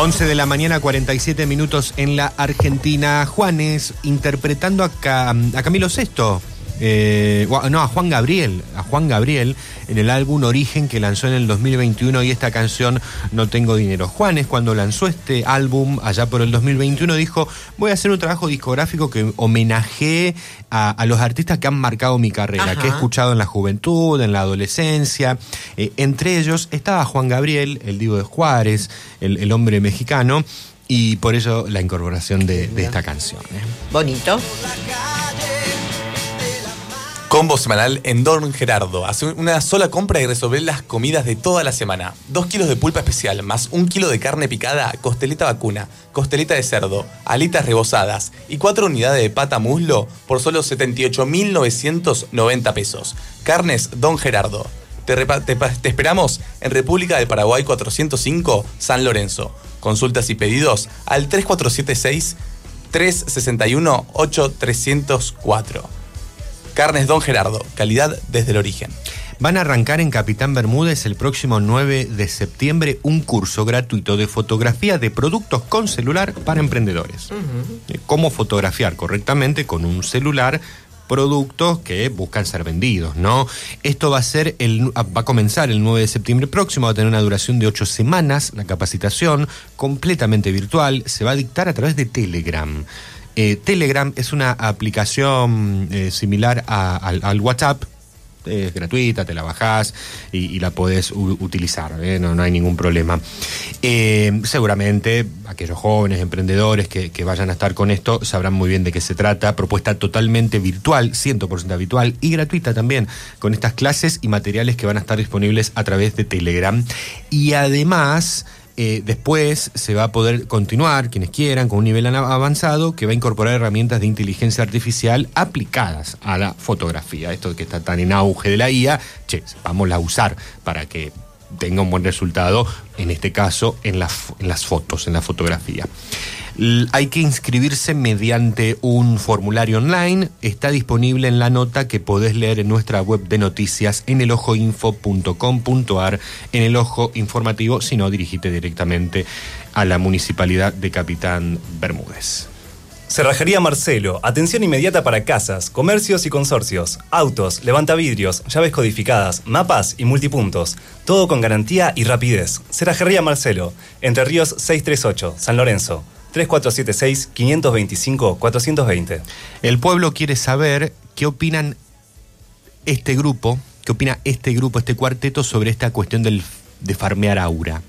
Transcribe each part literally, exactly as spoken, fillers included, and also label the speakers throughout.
Speaker 1: once de la mañana, cuarenta y siete minutos en la Argentina. Juanes interpretando a, Cam- a Camilo Sesto. Eh, no, a Juan Gabriel, a Juan Gabriel en el álbum Origen que lanzó en el dos mil veintiuno, y esta canción No Tengo Dinero. Juanes, cuando lanzó este álbum allá por el dos mil veintiuno, dijo: voy a hacer un trabajo discográfico que homenajee a, a los artistas que han marcado mi carrera, Ajá. que he escuchado en la juventud, en la adolescencia. Eh, entre ellos estaba Juan Gabriel, el Divo de Juárez, el, el hombre mexicano, y por eso la incorporación de, de esta canción. ¿eh?
Speaker 2: Bonito.
Speaker 3: Combo semanal en Don Gerardo. Hace una sola compra y resolver las comidas de toda la semana. Dos kilos de pulpa especial, más un kilo de carne picada, costeleta vacuna, costeleta de cerdo, alitas rebozadas y cuatro unidades de pata muslo por solo setenta y ocho mil novecientos noventa pesos. Carnes Don Gerardo. Te, repa- te, te esperamos en República del Paraguay cuatrocientos cinco, San Lorenzo. Consultas y pedidos al tres cuatro siete seis, tres seis uno, ocho tres cero cuatro. Carnes Don Gerardo, calidad desde el origen.
Speaker 1: Van a arrancar en Capitán Bermúdez el próximo nueve de septiembre un curso gratuito de fotografía de productos con celular para emprendedores. Uh-huh. Cómo fotografiar correctamente con un celular productos que buscan ser vendidos, ¿no? Esto va a ser el, va a comenzar el nueve de septiembre próximo, va a tener una duración de ocho semanas, la capacitación completamente virtual, se va a dictar a través de Telegram. Eh, Telegram es una aplicación eh, similar a, al, al WhatsApp, es gratuita, te la bajás y, y la podés u- utilizar, ¿eh? no, no hay ningún problema. Eh, seguramente aquellos jóvenes emprendedores que, que vayan a estar con esto sabrán muy bien de qué se trata. Propuesta totalmente virtual, cien por ciento virtual y gratuita también, con estas clases y materiales que van a estar disponibles a través de Telegram. Y además... Eh, después se va a poder continuar, quienes quieran, con un nivel avanzado que va a incorporar herramientas de inteligencia artificial aplicadas a la fotografía. Esto que está tan en auge de la I A, che, vamos a usar para que tenga un buen resultado, en este caso, en, la, en las fotos, en la fotografía. L- hay que inscribirse mediante un formulario online. Está disponible en la nota que podés leer en nuestra web de noticias en el ojo info punto com punto a r, en el Ojo Informativo. Si no, dirigite directamente a la Municipalidad de Capitán Bermúdez.
Speaker 4: Cerrajería Marcelo, atención inmediata para casas, comercios y consorcios, autos, levantavidrios, llaves codificadas, mapas y multipuntos. Todo con garantía y rapidez. Cerrajería Marcelo, Entre Ríos seiscientos treinta y ocho, San Lorenzo. tres cuatro siete seis, cinco dos cinco, cuatro dos cero.
Speaker 1: El pueblo quiere saber qué opinan este grupo, qué opina este grupo, este cuarteto, sobre esta cuestión del, de farmear aura.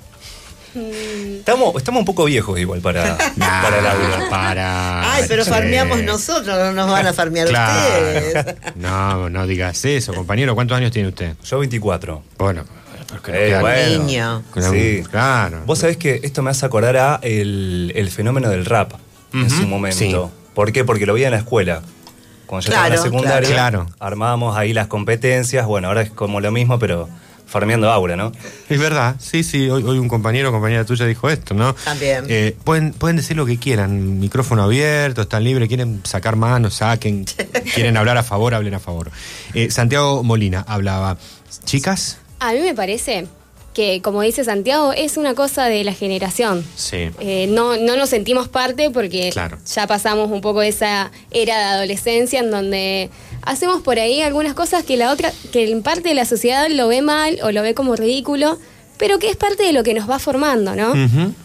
Speaker 4: Estamos, estamos un poco viejos igual para,
Speaker 1: nah,
Speaker 4: para el aura.
Speaker 1: Para.
Speaker 2: Ay, pero farmeamos nosotros, no nos van a farmear
Speaker 1: claro.
Speaker 2: ustedes.
Speaker 1: No, no digas eso, compañero. ¿Cuántos años tiene usted?
Speaker 4: Yo veinticuatro.
Speaker 1: Bueno,
Speaker 4: eh,
Speaker 1: claro.
Speaker 4: bueno.
Speaker 2: Niño.
Speaker 4: Sí.
Speaker 1: Claro.
Speaker 4: Vos sabés que esto me hace acordar a el, el fenómeno del rap uh-huh. en su momento.
Speaker 1: Sí.
Speaker 4: ¿Por qué? Porque lo veía en la escuela. Cuando yo
Speaker 2: claro,
Speaker 4: estaba en la secundaria,
Speaker 1: claro.
Speaker 4: armábamos ahí las competencias. Bueno, ahora es como lo mismo, pero farmeando aura, ¿no?
Speaker 1: Es verdad, sí, sí, hoy, hoy un compañero o compañera tuya dijo esto, ¿no?
Speaker 2: También.
Speaker 1: Eh, pueden, pueden decir lo que quieran, micrófono abierto, están libres, quieren sacar manos, saquen, quieren hablar a favor, hablen a favor. Eh, Santiago Molina hablaba. ¿Chicas?
Speaker 5: A mí me parece que, como dice Santiago, es una cosa de la generación.
Speaker 1: Sí.
Speaker 5: Eh, no, no nos sentimos parte porque
Speaker 1: claro.
Speaker 5: ya pasamos un poco esa era de adolescencia en donde hacemos por ahí algunas cosas que la otra, que en parte de la sociedad lo ve mal o lo ve como ridículo, pero que es parte de lo que nos va formando, ¿no? Uh-huh.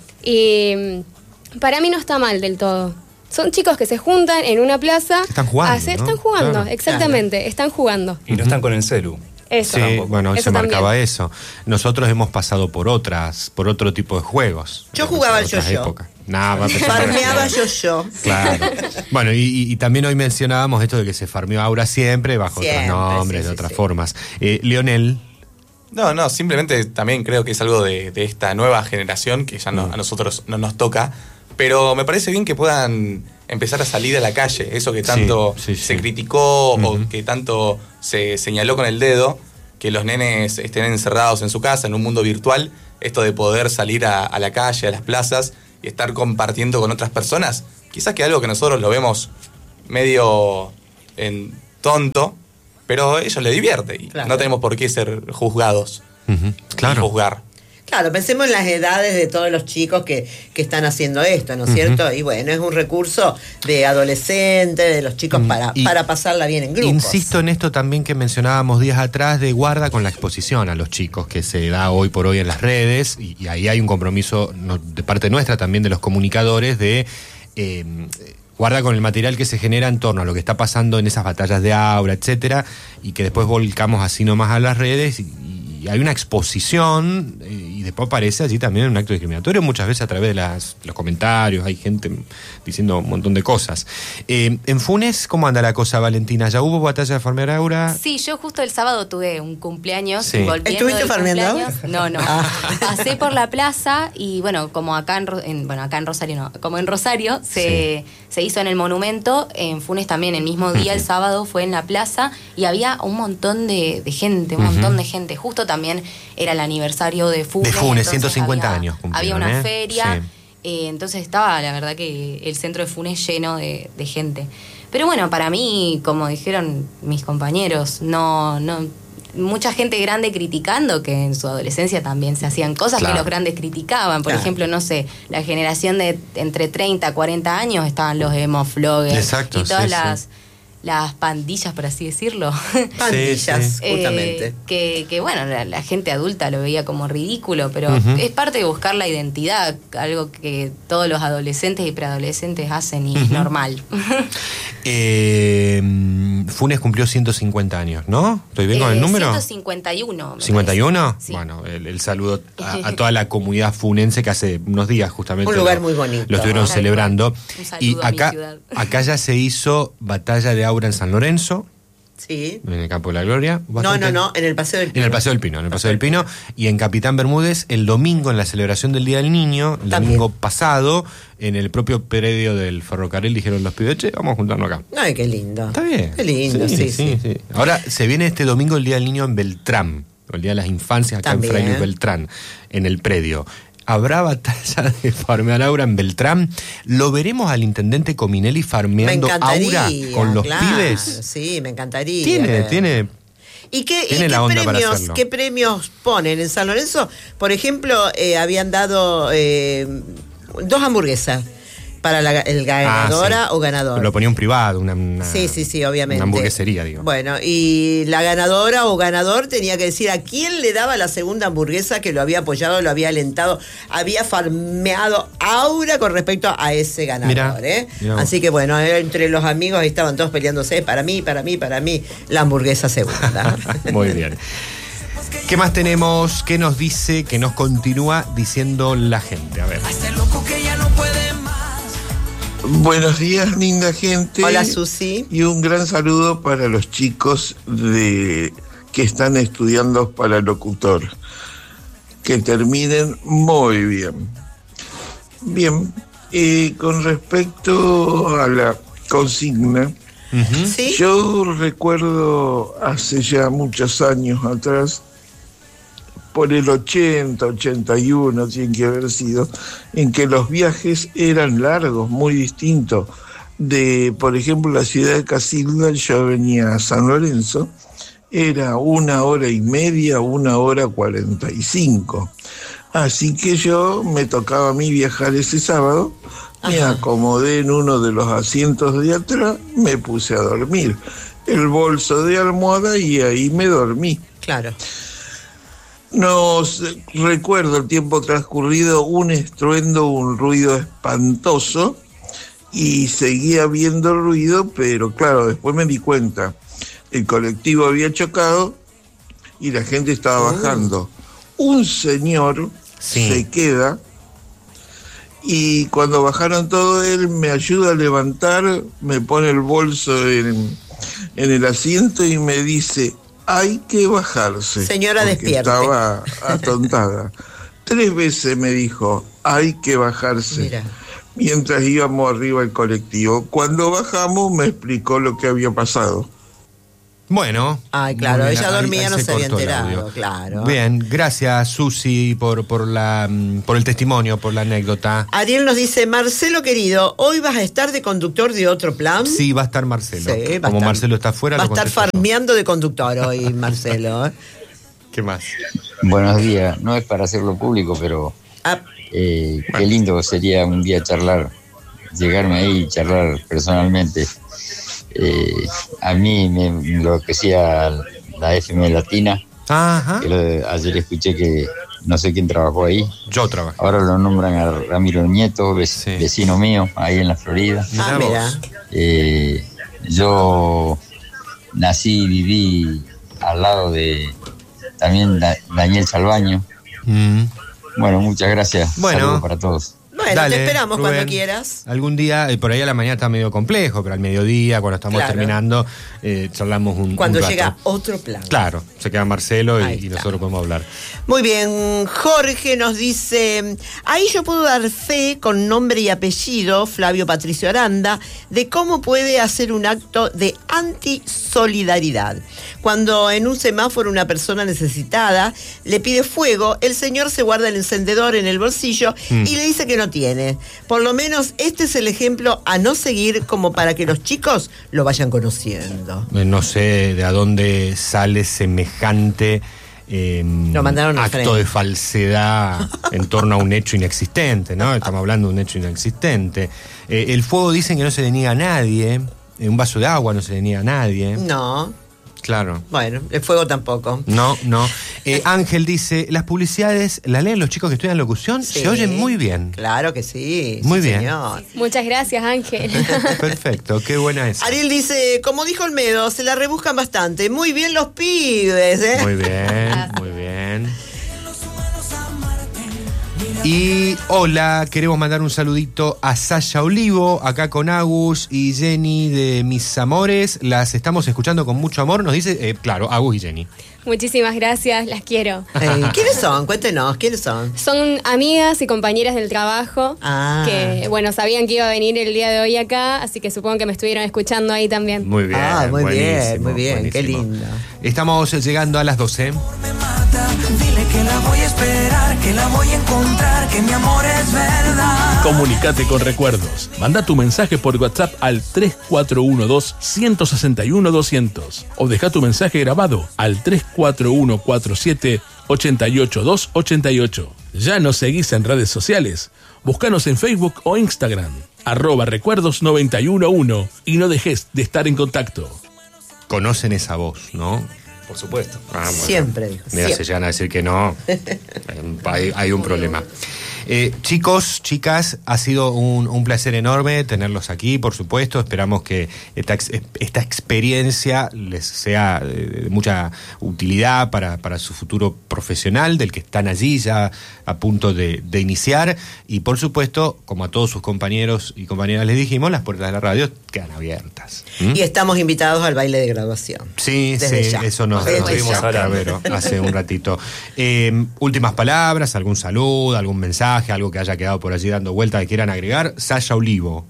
Speaker 5: Y para mí no está mal del todo. Son chicos que se juntan en una plaza.
Speaker 1: Están jugando,
Speaker 5: hacer,
Speaker 1: ¿no?
Speaker 5: Están jugando,
Speaker 1: Claro.
Speaker 5: exactamente, claro. Están jugando.
Speaker 4: Y no están con el celu.
Speaker 5: Eso.
Speaker 1: Sí,
Speaker 5: Tampoco.
Speaker 1: bueno, hoy
Speaker 5: Eso
Speaker 1: se marcaba
Speaker 5: también.
Speaker 1: eso. Nosotros hemos pasado por otras, por otro tipo de juegos.
Speaker 2: Yo jugaba al yo-yo.
Speaker 1: Nah,
Speaker 2: farmeaba yo-yo.
Speaker 1: Claro. Bueno, y, y, y también hoy mencionábamos esto de que se farmeó aura siempre, bajo
Speaker 2: siempre,
Speaker 1: otros nombres,
Speaker 2: sí,
Speaker 1: de
Speaker 2: sí,
Speaker 1: otras
Speaker 2: sí.
Speaker 1: formas. Eh, Lionel.
Speaker 3: No, no, simplemente también creo que es algo de, de esta nueva generación que ya no,
Speaker 1: Mm.
Speaker 3: a nosotros no nos toca, pero me parece bien que puedan empezar a salir a la calle, eso que tanto
Speaker 1: sí, sí,
Speaker 3: se
Speaker 1: sí.
Speaker 3: criticó
Speaker 1: Uh-huh.
Speaker 3: o que tanto se señaló con el dedo, que los nenes estén encerrados en su casa, en un mundo virtual, esto de poder salir a, a la calle, a las plazas y estar compartiendo con otras personas, quizás que algo que nosotros lo vemos medio en tonto, pero a ellos les divierte y
Speaker 2: claro.
Speaker 3: no tenemos por qué ser juzgados
Speaker 1: Uh-huh. Claro.
Speaker 3: y juzgar.
Speaker 2: Claro, pensemos en las edades de todos los chicos que, que están haciendo esto, ¿no es uh-huh. cierto? Y bueno, es un recurso de adolescentes, de los chicos para, para pasarla bien en grupos.
Speaker 1: Insisto en esto también que mencionábamos días atrás de guarda con la exposición a los chicos que se da hoy por hoy en las redes, y, y ahí hay un compromiso no, de parte nuestra también de los comunicadores de... Eh, guarda con el material que se genera en torno a lo que está pasando en esas batallas de aura, etcétera, y que después volcamos así nomás a las redes, y, y hay una exposición, y después aparece allí también un acto discriminatorio, muchas veces a través de las, los comentarios, hay gente diciendo un montón de cosas. Eh, en Funes, ¿cómo anda la cosa, Valentina? ¿Ya hubo batalla de farmear aura?
Speaker 6: Sí, yo justo el sábado tuve un cumpleaños.
Speaker 1: Sí.
Speaker 2: ¿Estuviste farmeando aura?
Speaker 6: No, no. Ah. Pasé por la plaza y bueno, como acá en, en bueno, acá en Rosario no, como en Rosario se, sí. se hizo en el monumento, en Funes también el mismo día, uh-huh. el sábado fue en la plaza y había un montón de, de gente, un uh-huh. montón de gente. Justo también era el aniversario de Funes.
Speaker 1: De Funes, ciento cincuenta
Speaker 6: había,
Speaker 1: años
Speaker 6: había una
Speaker 1: ¿eh?
Speaker 6: feria,
Speaker 1: sí.
Speaker 6: eh, entonces estaba la verdad que el centro de Funes lleno de, de gente. Pero bueno, para mí, como dijeron mis compañeros, no, no, mucha gente grande criticando que en su adolescencia también se hacían cosas claro. que los grandes criticaban. Por claro. ejemplo, no sé, la generación de entre treinta, cuarenta años estaban los emo floggers.
Speaker 1: Exacto,
Speaker 6: y todas
Speaker 1: sí,
Speaker 6: las...
Speaker 1: Sí.
Speaker 6: las pandillas, por así decirlo.
Speaker 2: Pandillas, sí, sí. justamente.
Speaker 6: Eh, que, que bueno, la, la gente adulta lo veía como ridículo, pero uh-huh. es parte de buscar la identidad, algo que todos los adolescentes y preadolescentes hacen y uh-huh. es normal.
Speaker 1: eh, Funes cumplió ciento cincuenta años, ¿no? ¿Estoy bien eh, con el número?
Speaker 6: ciento cincuenta y uno.
Speaker 1: ¿cincuenta y uno?
Speaker 6: Sí.
Speaker 1: Bueno, el, el saludo a, a toda la comunidad funense que hace unos días justamente
Speaker 2: un lugar
Speaker 1: lo,
Speaker 2: muy bonito.
Speaker 1: Lo estuvieron
Speaker 6: Ay,
Speaker 1: celebrando.
Speaker 6: Un saludo
Speaker 1: y acá,
Speaker 6: a mi ciudad.
Speaker 1: acá ya se hizo batalla de aura en San Lorenzo.
Speaker 2: Sí.
Speaker 1: En el Campo de la Gloria.
Speaker 2: Bastante. No, no, no, en el Paseo del Pino.
Speaker 1: En el Paseo del Pino, en el Paseo del Pino. Y en Capitán Bermúdez, el domingo, en la celebración del Día del Niño, el
Speaker 2: También.
Speaker 1: domingo pasado, en el propio predio del ferrocarril, dijeron los pibes, che, vamos a juntarnos acá.
Speaker 2: Ay, qué lindo.
Speaker 1: Está bien.
Speaker 2: Qué lindo, sí, sí. sí, sí.
Speaker 1: Ahora, se viene este domingo el Día del Niño en Beltrán, el Día de las Infancias acá
Speaker 2: También.
Speaker 1: en Fray Luis Beltrán, en el predio. ¿Habrá batalla de farmear aura en Beltrán? ¿Lo veremos al intendente Cominelli farmeando aura con los
Speaker 2: claro,
Speaker 1: pibes?
Speaker 2: Sí, me encantaría.
Speaker 1: Tiene, tiene...
Speaker 2: ¿Y qué,
Speaker 1: Tiene
Speaker 2: y
Speaker 1: la
Speaker 2: qué
Speaker 1: onda para
Speaker 2: premios,
Speaker 1: hacerlo.
Speaker 2: qué premios ponen? En San Lorenzo, por ejemplo, eh, habían dado eh, dos hamburguesas para la el ganadora
Speaker 1: ah, sí.
Speaker 2: o ganador.
Speaker 1: Lo ponía un privado, una, una,
Speaker 2: sí, sí, sí, obviamente.
Speaker 1: Una hamburguesería, digo.
Speaker 2: Bueno, y la ganadora o ganador tenía que decir a quién le daba la segunda hamburguesa que lo había apoyado, lo había alentado, había farmeado aura con respecto a ese ganador.
Speaker 1: Mirá,
Speaker 2: ¿eh?
Speaker 1: mirá.
Speaker 2: Así que bueno, entre los amigos ahí estaban todos peleándose, para mí, para mí, para mí, la hamburguesa segunda.
Speaker 1: Muy bien. ¿Qué más tenemos? ¿Qué nos dice? ¿Qué nos continúa diciendo la gente? A ver.
Speaker 7: Buenos días, linda gente.
Speaker 2: Hola, Susi.
Speaker 7: Y un gran saludo para los chicos de que están estudiando para locutor. Que terminen muy bien. Bien, eh, con respecto a la consigna,
Speaker 1: Uh-huh.
Speaker 2: ¿Sí?
Speaker 7: yo recuerdo hace ya muchos años atrás, por el ochenta, ochenta y uno, tiene que haber sido, en que los viajes eran largos, muy distintos. De, por ejemplo, la ciudad de Casilda, yo venía a San Lorenzo, era una hora y media, una hora cuarenta y cinco. Así que yo me tocaba a mí viajar ese sábado, me
Speaker 2: Ajá.
Speaker 7: acomodé en uno de los asientos de atrás, me puse a dormir. El bolso de almohada y ahí me dormí.
Speaker 2: Claro.
Speaker 7: Nos recuerdo el tiempo transcurrido, un estruendo, un ruido espantoso, y seguía viendo el ruido, pero claro, después me di cuenta, el colectivo había chocado y la gente estaba bajando. Un señor
Speaker 1: Sí.
Speaker 7: se queda y cuando bajaron todo, él me ayuda a levantar, me pone el bolso en, en el asiento y me dice: hay que bajarse.
Speaker 2: Señora,
Speaker 7: porque
Speaker 2: despierte.
Speaker 7: Estaba atontada. Tres veces me dijo: hay que bajarse.
Speaker 2: Mira.
Speaker 7: Mientras íbamos arriba del colectivo. Cuando bajamos me explicó lo que había pasado.
Speaker 1: Bueno.
Speaker 2: Ay, claro,
Speaker 1: bien,
Speaker 2: ella
Speaker 1: ahí-
Speaker 2: dormía,
Speaker 1: ahí
Speaker 2: no se había
Speaker 1: cortó el
Speaker 2: enterado,
Speaker 1: audio.
Speaker 2: claro.
Speaker 1: Bien, gracias Susi por, por, la, mm, por el testimonio, por la anécdota.
Speaker 2: Ariel nos dice: Marcelo querido, hoy vas a estar de conductor de otro plan.
Speaker 1: Sí, va a estar Marcelo.
Speaker 2: Sí, va a
Speaker 1: Como
Speaker 2: estar-
Speaker 1: Marcelo está afuera,
Speaker 2: Va a
Speaker 1: lo
Speaker 2: estar
Speaker 1: contesto yo.
Speaker 2: farmeando de conductor hoy, Marcelo. ¿eh?
Speaker 1: ¿Qué más?
Speaker 8: Buenos días. No es para hacerlo público, pero
Speaker 2: Ah,
Speaker 8: eh, qué lindo sería un día charlar, llegarme ahí y charlar personalmente. Eh, a mí me enloquecía la F M Latina.
Speaker 1: Ajá.
Speaker 8: Que lo- ayer escuché que no sé quién trabajó ahí.
Speaker 1: Yo trabajé.
Speaker 8: Ahora lo nombran a Ramiro Nieto, vec-
Speaker 1: Sí.
Speaker 8: vecino mío, ahí en la Florida.
Speaker 2: ah,
Speaker 1: Mirá
Speaker 2: mira.
Speaker 1: vos.
Speaker 8: Eh, yo nací y viví al lado de también Da- Daniel Salvaño.
Speaker 1: Mm.
Speaker 8: Bueno, muchas gracias.
Speaker 1: Bueno.
Speaker 8: Saludos para todos.
Speaker 2: Bueno,
Speaker 1: Dale,
Speaker 2: te esperamos
Speaker 1: Rubén.
Speaker 2: cuando quieras.
Speaker 1: Algún día, eh, por ahí a la mañana está medio complejo, pero al mediodía, cuando estamos
Speaker 2: Claro.
Speaker 1: terminando, eh, charlamos un,
Speaker 2: Cuando
Speaker 1: un rato.
Speaker 2: llega otro plan.
Speaker 1: Claro, se queda Marcelo y,
Speaker 2: Ahí
Speaker 1: y
Speaker 2: está.
Speaker 1: nosotros podemos hablar.
Speaker 2: Muy bien, Jorge nos dice, ahí yo puedo dar fe con nombre y apellido, Flavio Patricio Aranda, de cómo puede hacer un acto de antisolidaridad. Cuando en un semáforo una persona necesitada le pide fuego, el señor se guarda el encendedor en el bolsillo
Speaker 1: Mm.
Speaker 2: y le dice que no tiene. Por lo menos este es el ejemplo a no seguir como para que los chicos lo vayan conociendo.
Speaker 1: Eh, No sé de a dónde sale semejante eh,
Speaker 2: Lo mandaron al
Speaker 1: acto
Speaker 2: frente.
Speaker 1: de falsedad en torno a un hecho inexistente, ¿no? Estamos hablando de un hecho inexistente. Eh, el fuego dicen que no se le niega a nadie, eh, un vaso de agua no se le niega a nadie.
Speaker 2: No,
Speaker 1: Claro.
Speaker 2: bueno, el fuego tampoco.
Speaker 1: No, no. Eh, Ángel dice, las publicidades, ¿las leen los chicos que estudian locución?
Speaker 2: Sí.
Speaker 1: Se oyen muy bien.
Speaker 2: Claro que sí.
Speaker 1: Muy
Speaker 2: sí,
Speaker 1: bien.
Speaker 2: señor.
Speaker 5: Muchas gracias, Ángel.
Speaker 1: Perfecto, qué buena es.
Speaker 2: Ariel dice, como dijo Olmedo, se la rebuscan bastante. Muy bien los pibes, ¿eh?
Speaker 1: Muy bien, muy bien. Y hola, queremos mandar un saludito a Sasha Olivo, acá con Agus y Jenny de Mis Amores. Las estamos escuchando con mucho amor. Nos dice, eh, claro, Agus y Jenny.
Speaker 5: Muchísimas gracias, las quiero.
Speaker 2: Eh, ¿Quiénes son? Cuéntenos, ¿quiénes son?
Speaker 5: Son amigas y compañeras del trabajo
Speaker 2: Ah.
Speaker 5: que, bueno, sabían que iba a venir el día de hoy acá, así que supongo que me estuvieron escuchando ahí también.
Speaker 1: Muy bien.
Speaker 2: Ah, muy bien,
Speaker 1: buenísimo,
Speaker 2: muy bien, qué
Speaker 1: buenísimo.
Speaker 2: lindo.
Speaker 1: Estamos llegando a las doce.
Speaker 9: Dile que la voy a esperar, que la voy a encontrar, que mi amor es verdad.
Speaker 10: Comunicate con Recuerdos. Manda tu mensaje por WhatsApp al tres cuatro uno dos, uno seis uno, dos cero cero o deja tu mensaje grabado al tres cuatro uno cuatro siete, ocho ocho dos, ocho ocho. Ya nos seguís en redes sociales. Búscanos en Facebook o Instagram, arroba recuerdos noventa y uno uno y no dejes de estar en contacto.
Speaker 1: Conocen esa voz, ¿no?
Speaker 4: Por supuesto.
Speaker 1: Ah, bueno.
Speaker 2: Siempre, dijo,
Speaker 1: Mira, se
Speaker 2: siempre.
Speaker 1: llegan a decir que no. hay, hay un problema. Eh, chicos, chicas, ha sido un, un placer enorme tenerlos aquí, por supuesto. Esperamos que esta, ex- esta experiencia les sea de, de mucha utilidad para, para su futuro profesional, del que están allí ya a punto de, de iniciar. Y por supuesto, como a todos sus compañeros y compañeras les dijimos, las puertas de la radio quedan abiertas. ¿Mm?
Speaker 2: Y estamos invitados al baile de graduación.
Speaker 1: Sí,
Speaker 2: Desde
Speaker 1: sí,
Speaker 2: ya.
Speaker 1: eso nos
Speaker 2: Desde
Speaker 1: nos dimos
Speaker 2: ya.
Speaker 1: a Vero hace un ratito. Eh, últimas palabras, algún saludo, algún mensaje, algo que haya quedado por allí dando vuelta que quieran agregar. Sasha Olivo.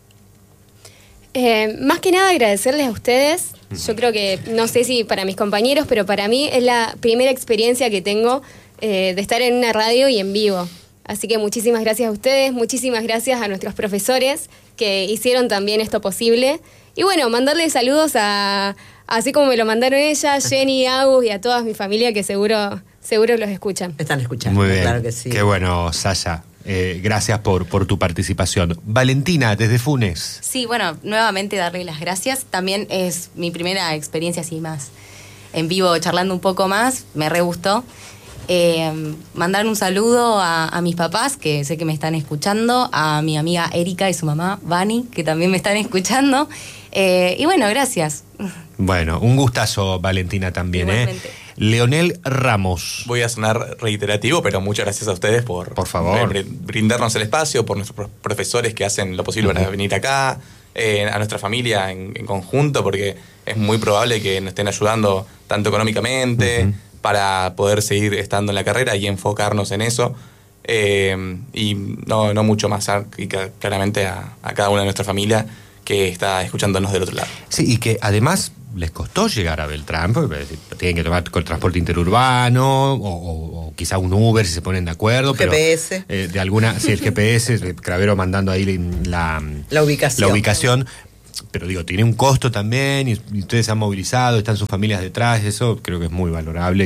Speaker 5: Eh, más que nada agradecerles a ustedes. Yo creo que, no sé si para mis compañeros, pero para mí es la primera experiencia que tengo eh, de estar en una radio y en vivo. Así que muchísimas gracias a ustedes, muchísimas gracias a nuestros profesores que hicieron también esto posible. Y bueno, mandarles saludos a, así como me lo mandaron ellas, Jenny, Agus y a toda mi familia que seguro, seguro los escuchan.
Speaker 2: Están escuchando,
Speaker 1: Muy bien.
Speaker 2: claro que sí.
Speaker 1: Qué bueno, Sasha. Eh, gracias por, por tu participación. Valentina, desde Funes.
Speaker 6: Sí, bueno, nuevamente darle las gracias. También es mi primera experiencia así más en vivo, charlando un poco más. Me re gustó. Eh, mandar un saludo a, a mis papás, que sé que me están escuchando, a mi amiga Erika y su mamá, Vani, que también me están escuchando. Eh, y bueno, gracias.
Speaker 1: Bueno, un gustazo, Valentina, también.
Speaker 6: Igualmente.
Speaker 1: ¿eh? Leonel Ramos.
Speaker 3: Voy a sonar reiterativo, pero muchas gracias a ustedes por,
Speaker 1: Por favor.
Speaker 3: br- brindarnos el espacio, por nuestros pro- profesores que hacen lo posible para venir acá, eh, a nuestra familia en, en conjunto, porque es muy probable que nos estén ayudando tanto económicamente,
Speaker 1: Ujú.
Speaker 3: para poder seguir estando en la carrera y enfocarnos en eso. Eh, y no, no mucho más, ah, y ca- claramente a, a cada una de nuestra familia que está escuchándonos del otro lado.
Speaker 1: Sí, y que además les costó llegar a Beltrán, porque tienen que tomar el transporte interurbano, o, o- o quizá un Uber si se ponen de acuerdo. Pero,
Speaker 2: G P S.
Speaker 1: eh, de alguna, sí, el G P S, el Cravero mandando ahí la,
Speaker 2: La ubicación.
Speaker 1: la ubicación. Pero digo, tiene un costo también, y, y ustedes se han movilizado, están sus familias detrás, eso creo que es muy valorable y,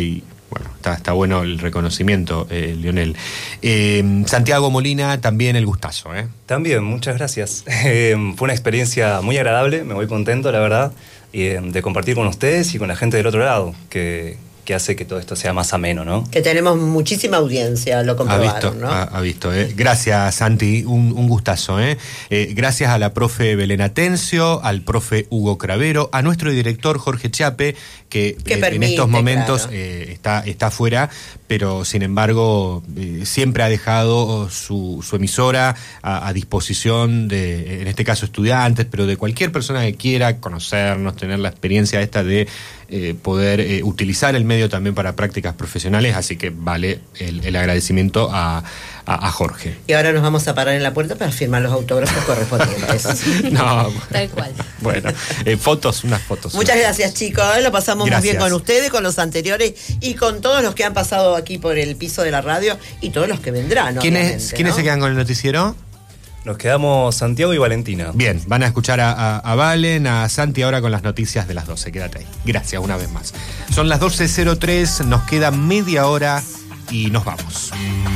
Speaker 1: Bueno, está, está bueno el reconocimiento, eh, Lionel. Eh, Santiago Molina, también el gustazo, ¿eh?
Speaker 4: También, muchas gracias. Eh, fue una experiencia muy agradable, me voy contento, la verdad, y, eh, de compartir con ustedes y con la gente del otro lado, que, que hace que todo esto sea más ameno, ¿no?
Speaker 2: Que tenemos muchísima audiencia, lo
Speaker 1: Ha
Speaker 2: comprobaron,
Speaker 1: visto,
Speaker 2: ¿no?
Speaker 1: ha, ha visto. Eh. Gracias, Santi, un, un gustazo. Eh. Eh, gracias a la profe Belén Atencio, al profe Hugo Cravero, a nuestro director Jorge Chiape, que,
Speaker 2: Que
Speaker 1: eh,
Speaker 2: permite,
Speaker 1: en estos momentos
Speaker 2: claro.
Speaker 1: eh, está, está afuera, pero sin embargo eh, siempre ha dejado su, su emisora a, a disposición de, en este caso, estudiantes, pero de cualquier persona que quiera conocernos, tener la experiencia esta de eh, poder eh, utilizar el medio también para prácticas profesionales, así que vale el, el agradecimiento a, a, a Jorge.
Speaker 2: Y ahora nos vamos a parar en la puerta para firmar los autógrafos correspondientes.
Speaker 1: No,
Speaker 6: Tal cual.
Speaker 1: bueno, eh, fotos, unas fotos.
Speaker 2: Muchas gracias, chicos. Lo pasamos
Speaker 1: Gracias.
Speaker 2: muy bien con ustedes, con los anteriores y con todos los que han pasado aquí por el piso de la radio y todos los que vendrán.
Speaker 1: ¿Quiénes,
Speaker 2: obviamente,
Speaker 1: ¿quiénes
Speaker 2: ¿no?
Speaker 1: se quedan con el noticiero?
Speaker 4: Nos quedamos Santiago y Valentina.
Speaker 1: Bien, van a escuchar a, a, a Valen, a Santi ahora con las noticias de las doce. Quédate ahí. Gracias una vez más. Son las doce cero tres, nos queda media hora y nos vamos.